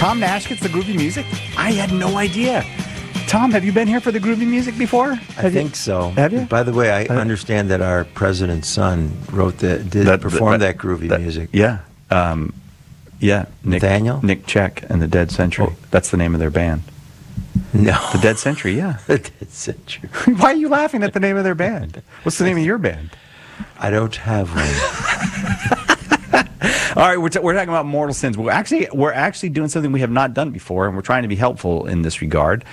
Tom Nash gets the groovy music? I had no idea. Tom, have you been here for the groovy music before? I think so. Have you? By the way, I understand that our president's son performed that groovy music. Yeah. Yeah. Nathaniel? Nick Check and the Dead Century. Oh. That's the name of their band. No. The Dead Century, yeah. The Dead Century. Why are you laughing at the name of their band? What's the name of your band? I don't have one. All right, we're talking about mortal sins. We're actually doing something we have not done before, and we're trying to be helpful in this regard.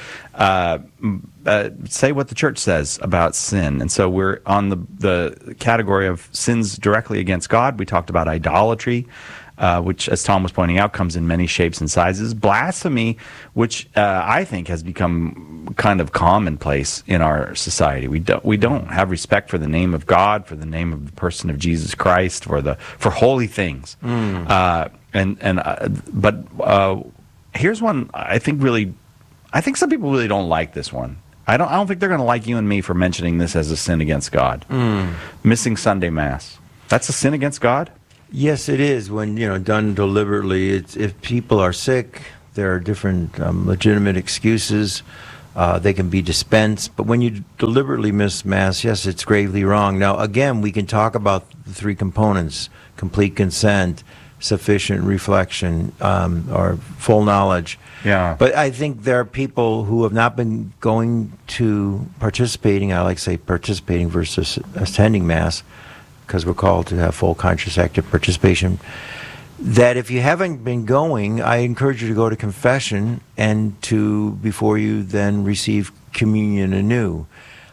Say what the church says about sin. And so we're on the category of sins directly against God. We talked about idolatry, which, as Tom was pointing out, comes in many shapes and sizes. Blasphemy, which I think has become kind of commonplace in our society. We don't have respect for the name of God, for the name of the person of Jesus Christ, for holy things. But here's one I think some people really don't like this one. I don't think they're going to like you and me for mentioning this as a sin against God. Missing Sunday Mass. That's a sin against God? Yes, it is. When done deliberately. If people are sick, there are different legitimate excuses. They can be dispensed. But when you deliberately miss Mass, yes, it's gravely wrong. Now, again, we can talk about the three components: complete consent, sufficient reflection, or full knowledge. Yeah. But I think there are people who have not been going to participating. I like to say participating versus attending Mass, because we're called to have full conscious active participation, that if you haven't been going, I encourage you to go to confession and before you then receive communion anew.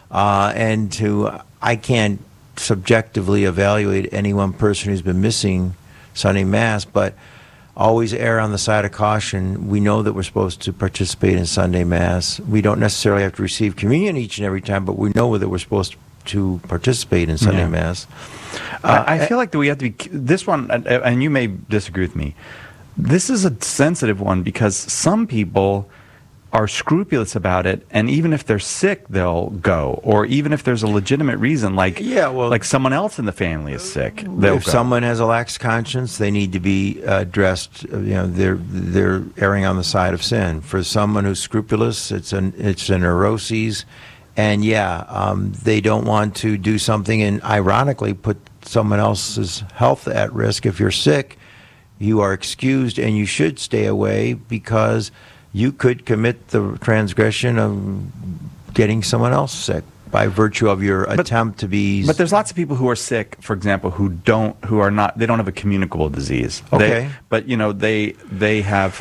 I can't subjectively evaluate any one person who's been missing Sunday Mass, but always err on the side of caution. We know that we're supposed to participate in Sunday Mass. We don't necessarily have to receive communion each and every time, but we know that we're supposed to participate in Sunday Mass. I feel like that we have to be this one, and you may disagree with me. This is a sensitive one because some people are scrupulous about it, and even if they're sick, they'll go. Or even if there's a legitimate reason, like someone else in the family is sick, they'll if go. Someone has a lax conscience, they need to be addressed. They're erring on the side of sin. For someone who's scrupulous, it's a neuroses. And they don't want to do something and ironically put someone else's health at risk. If you're sick, you are excused and you should stay away because you could commit the transgression of getting someone else sick by virtue of your attempt to be. But there's lots of people who are sick, for example, they don't have a communicable disease. Okay. They have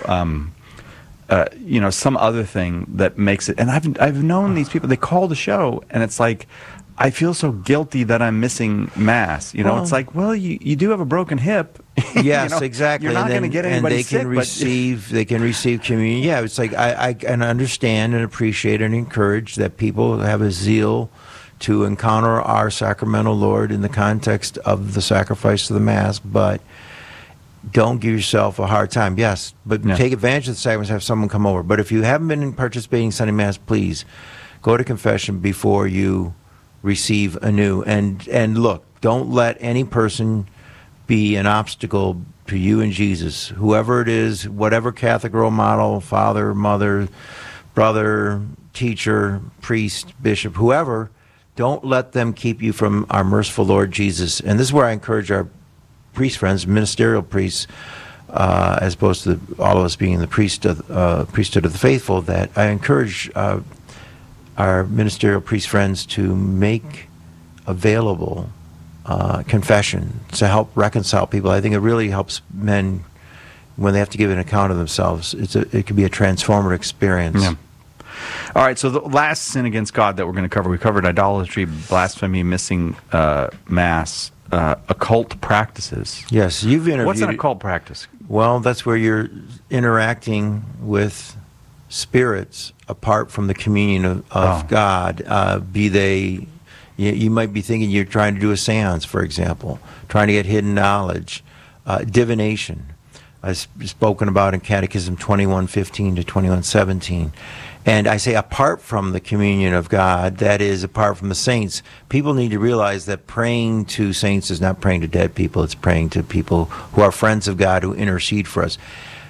some other thing that makes it. And I've known these people. They call the show, and it's like, I feel so guilty that I'm missing Mass. It's like, well, you do have a broken hip. Yes, exactly. You're not going to get anybody sick. They can receive communion. Yeah, it's like I can understand and appreciate and encourage that people have a zeal to encounter our sacramental Lord in the context of the sacrifice of the Mass, but don't give yourself a hard time. Yes, but take advantage of the sacraments, have someone come over. But if you haven't been participating in Sunday Mass, please go to confession before you receive anew. And look, don't let any person be an obstacle to you and Jesus. Whoever it is, whatever Catholic role model, father, mother, brother, teacher, priest, bishop, whoever, don't let them keep you from our merciful Lord Jesus. And this is where I encourage our priest friends, ministerial priests, as opposed to all of us being in the priesthood of the faithful, that I encourage our ministerial priest friends to make available confession to help reconcile people. I think it really helps men when they have to give an account of themselves. It can be a transformative experience. Yeah. All right, so the last sin against God that we're going to cover, we covered idolatry, blasphemy, missing Mass, occult practices. Yes, you've interviewed. What's an occult practice? Well, that's where you're interacting with spirits apart from the communion of God. Be they, you might be thinking you're trying to do a seance, for example, trying to get hidden knowledge, divination. I've spoken about in Catechism 21:15 to 21:17. And I say apart from the communion of God, that is apart from the saints. People need to realize that praying to saints is not praying to dead people. It's praying to people who are friends of God who intercede for us.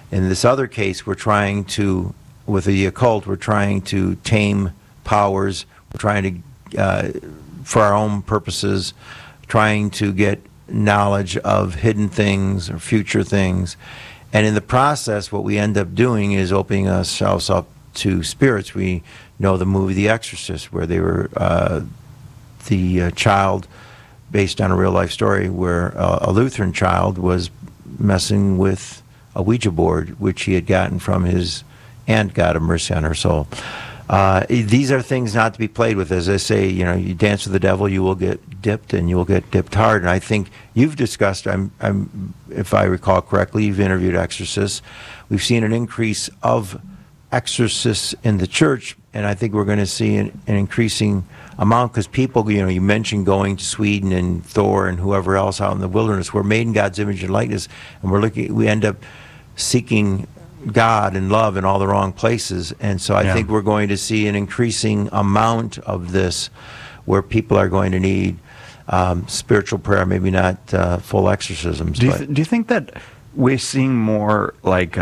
In this other case, we're trying to, with the occult, we're trying to tame powers. We're trying to, for our own purposes, trying to get knowledge of hidden things or future things. And in the process, what we end up doing is opening ourselves up to spirits. We know the movie The Exorcist, where they were the child, based on a real life story, where a Lutheran child was messing with a Ouija board, which he had gotten from his aunt, God have mercy on her soul. These are things not to be played with. As I say, you dance with the devil, you will get dipped, and you will get dipped hard. And I think you've discussed, if I recall correctly, you've interviewed exorcists. We've seen an increase of exorcists in the church, and I think we're going to see an increasing amount, because people, you mentioned going to Sweden and Thor and whoever else out in the wilderness. We're made in God's image and likeness, and we end up seeking God and love in all the wrong places. And so I think we're going to see an increasing amount of this, where people are going to need spiritual prayer, maybe not full exorcisms. Do you think that we're seeing more like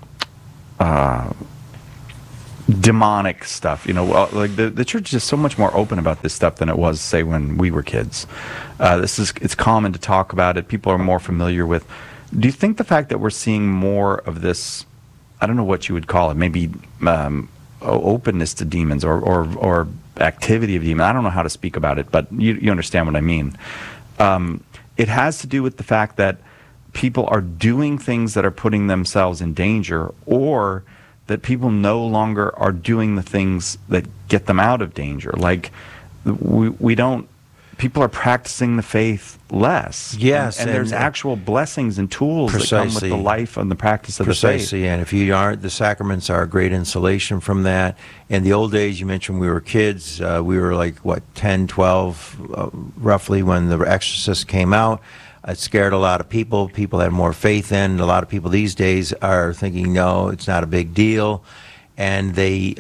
demonic stuff? Like the church is so much more open about this stuff than it was, say, when we were kids. It's common to talk about it. People are more familiar with. Do you think the fact that we're seeing more of this, I don't know what you would call it, maybe openness to demons or activity of demons, I don't know how to speak about it, but you understand what I mean. It has to do with the fact that people are doing things that are putting themselves in danger, or that people no longer are doing the things that get them out of danger. Like, people are practicing the faith less. Yes. And there's actual blessings and tools that come with the life and the practice of the faith. Precisely, and if you aren't, the sacraments are a great insulation from that. In the old days, you mentioned we were kids. We were like, 10, 12, roughly, when The Exorcist came out. It scared a lot of people. People had more faith in. A lot of people these days are thinking, no, it's not a big deal. And they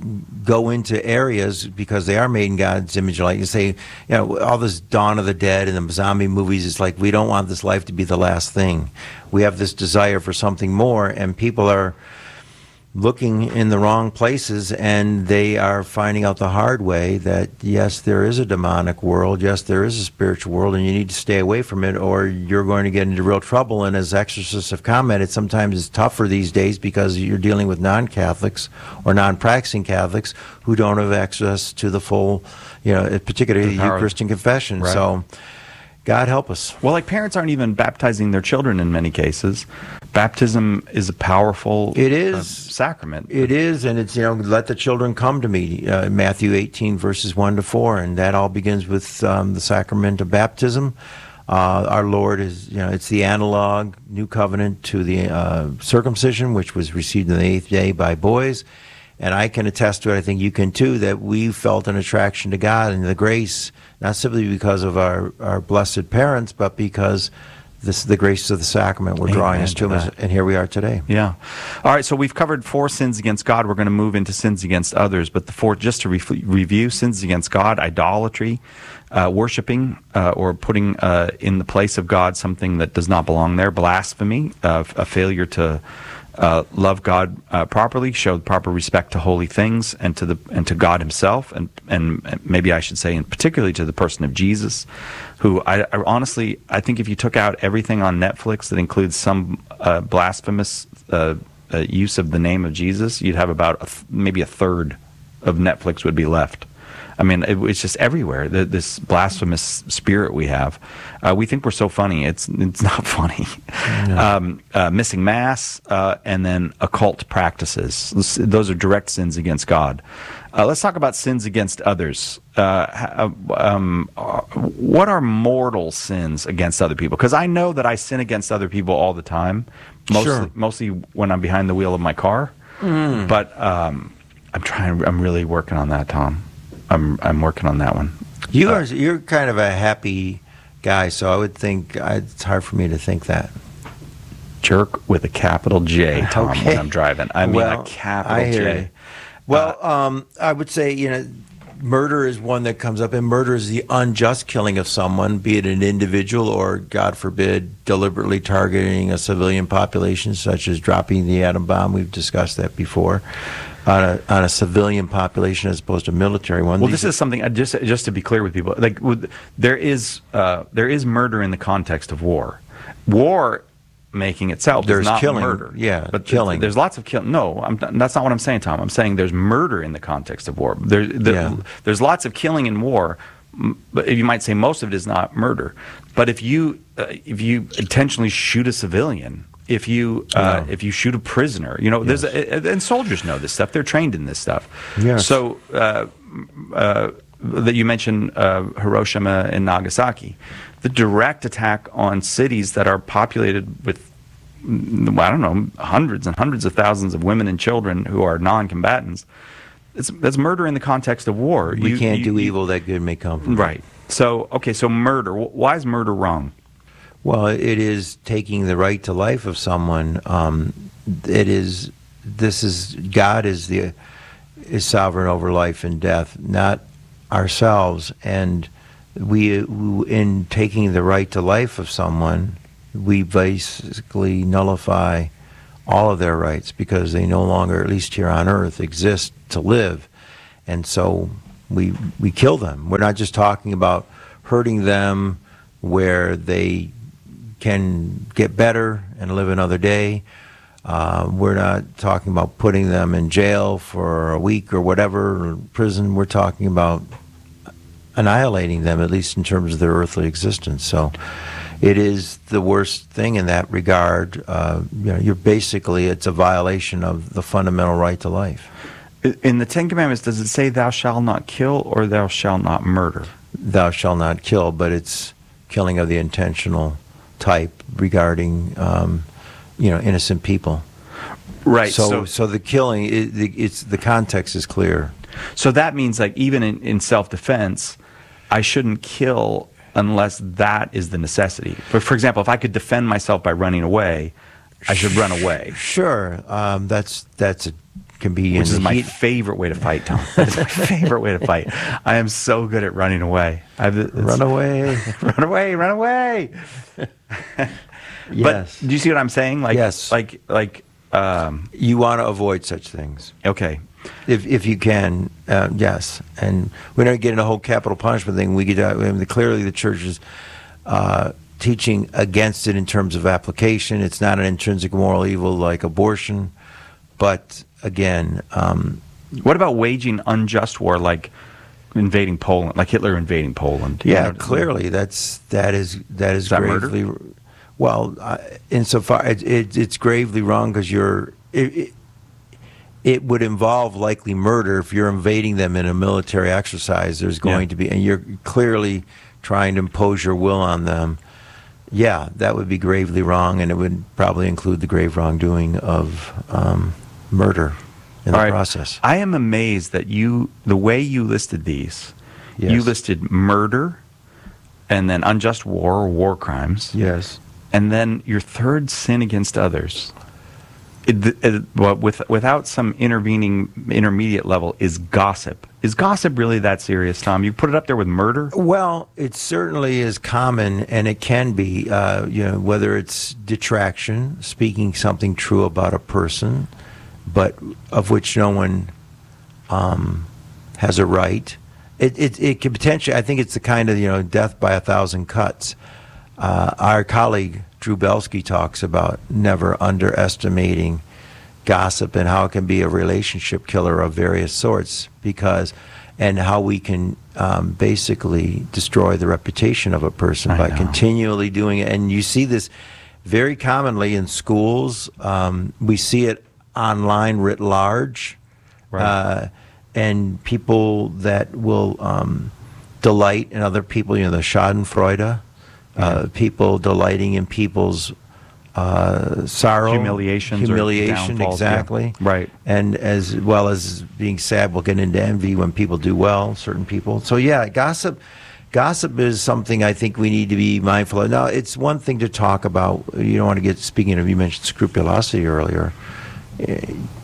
go into areas, because they are made in God's image. Like you say, all this Dawn of the Dead and the zombie movies, it's like, we don't want this life to be the last thing. We have this desire for something more, and people are looking in the wrong places, and they are finding out the hard way that, yes, there is a demonic world, yes, there is a spiritual world, and you need to stay away from it, or you're going to get into real trouble. And as exorcists have commented, sometimes it's tougher these days because you're dealing with non-Catholics or non-practicing Catholics who don't have access to the full, particularly the Eucharistic confession. Right. So God help us. Well, like, parents aren't even baptizing their children in many cases. Baptism is a powerful sacrament. It is, and it's, let the children come to me, Matthew 18, verses 1 to 4, and that all begins with the sacrament of baptism. Our Lord is, it's the analog, new covenant to the circumcision, which was received on the 8th day by boys. And I can attest to it, I think you can too, that we felt an attraction to God and the grace, not simply because of our blessed parents, but because the grace of the sacrament were drawing us to Him, and here we are today. Yeah. All right, so we've covered 4 sins against God. We're going to move into sins against others. But the 4, just to review, sins against God: idolatry, worshiping or putting in the place of God something that does not belong there; blasphemy, a failure to love God properly, show proper respect to holy things and to God Himself, and maybe I should say, and particularly to the person of Jesus, who I honestly, I think if you took out everything on Netflix that includes some blasphemous use of the name of Jesus, you'd have about maybe a third of Netflix would be left. I mean, it's just everywhere. This blasphemous spirit we have. We think we're so funny. It's not funny. No. Missing mass and then occult practices. Those are direct sins against God. Let's talk about sins against others. What are mortal sins against other people? Because I know that I sin against other people all the time. Mostly when I'm behind the wheel of my car. But I'm really working on that, Tom. I'm working on that one. You're kind of a happy guy, so I would think it's hard for me to think that. Jerk with a capital J, Tom, when I'm driving. I mean, a capital J. Well, I would say, murder is one that comes up, and murder is the unjust killing of someone, be it an individual or, God forbid, deliberately targeting a civilian population, such as dropping the atom bomb. We've discussed that before. On a civilian population as opposed to a military one. Well, this is something just to be clear with people. Like there is murder in the context of war. War making itself there's is not killing, murder. yeah, but killing. There's lots of killing. No, that's not what I'm saying, Tom. I'm saying there's murder in the context of war. There's lots of killing in war. But you might say most of it is not murder. But if you intentionally shoot a civilian, if you shoot a prisoner, there's and soldiers know this stuff. They're trained in this stuff. Yes. So that you mentioned Hiroshima and Nagasaki, the direct attack on cities that are populated with, I don't know, hundreds and hundreds of thousands of women and children who are non-combatants. That's murder in the context of war. We can't do evil that good may come from. Right. So murder. Why is murder wrong? Well, it is taking the right to life of someone. God is sovereign over life and death, not ourselves. And we, in taking the right to life of someone, we basically nullify all of their rights because they no longer, at least here on earth, exist to live. And so we kill them. We're not just talking about hurting them where they can get better and live another day. We're not talking about putting them in jail for a week or whatever, or prison. We're talking about annihilating them, at least in terms of their earthly existence. So it is the worst thing in that regard. It's a violation of the fundamental right to life. In the Ten Commandments, does it say thou shalt not kill or thou shalt not murder? Thou shalt not kill, but it's killing of the intentional type regarding innocent people. Right. So the killing, it's the context is clear. So that means, like, even in self-defense, I shouldn't kill unless that is the necessity. But for example, if I could defend myself by running away, I should run away. Sure, can be. Which is my favorite way to fight, Tom. That is my favorite way to fight. I am so good at running away. Run away, run away, run away. Yes. But do you see what I'm saying? Like, yes. You want to avoid such things. Okay. If you can, yes. And we don't get into the whole capital punishment thing. Clearly the church is teaching against it in terms of application. It's not an intrinsic moral evil like abortion. But again, what about waging unjust war, like invading Poland, like Hitler invading Poland? Yeah, clearly that is gravely murder? Well. Insofar it's gravely wrong because it would involve likely murder if you're invading them in a military exercise. There's going to be, and you're clearly trying to impose your will on them. Yeah, that would be gravely wrong, and it would probably include the grave wrongdoing of murder in the process. I am amazed that the way you listed these, you listed murder, and then unjust war or war crimes. Yes. And then your third sin against others, without some intervening intermediate level, is gossip. Is gossip really that serious, Tom? You put it up there with murder? Well, it certainly is common, and it can be, whether it's detraction, speaking something true about a person, but of which no one has a right. It could potentially, I think it's the kind of, death by 1,000 cuts. Our colleague Drew Belsky talks about never underestimating gossip and how it can be a relationship killer of various sorts, and how we can basically destroy the reputation of a person by continually doing it. And you see this very commonly in schools. We see it online writ large, right. And people that will delight in other people, the schadenfreude. People delighting in people's sorrow, humiliation, exactly, right, and as well as being sad. We'll get into envy when people do well, certain people. So gossip is something I think we need to be mindful of. Now, it's one thing to talk about. You don't want to get, speaking of, you mentioned scrupulosity earlier.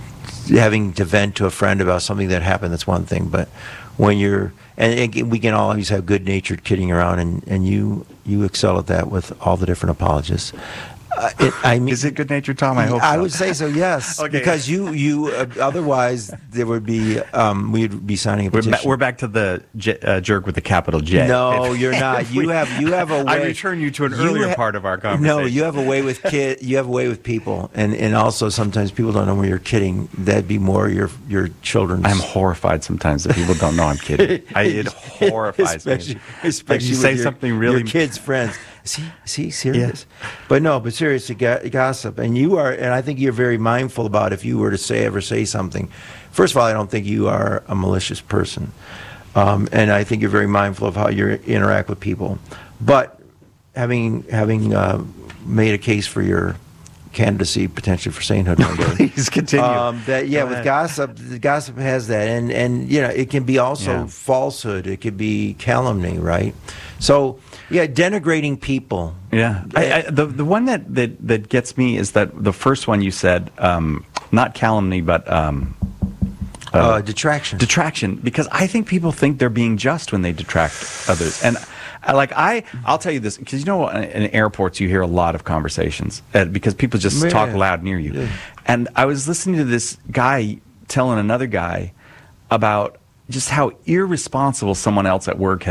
having to vent to a friend about something that happened, that's one thing. But when you're, and we can always have good-natured kidding around, and you excel at that with all the different apologists. I mean, is it good natured, Tom? I hope so. I would say so, yes. Okay. Because you otherwise there would be we'd be signing a petition. We're back to the jerk with the capital J. No, you're not. You have a way. I return you to an earlier part of our conversation. No, you have a way with You have a way with people, and also sometimes people don't know when you're kidding. That'd be more your children's. I'm horrified sometimes that people don't know I'm kidding. It horrifies me. Especially like you say with something really. Your kids' friends. Is he serious? Yeah. But no, but seriously, gossip. And you are, and I think you're very mindful about if you were to ever say something. First of all, I don't think you are a malicious person. And I think you're very mindful of how you interact with people. But having made a case for your candidacy potentially for sainthood one day. Please continue. With gossip, the gossip has that, and it can be also falsehood. It could be calumny, right? So denigrating people. Yeah, the one that gets me is that the first one you said, not calumny, but detraction. Detraction, because I think people think they're being just when they detract others, and. I'll tell you this, because in airports you hear a lot of conversations because people just talk loud near you. Yeah. And I was listening to this guy telling another guy about just how irresponsible someone else at work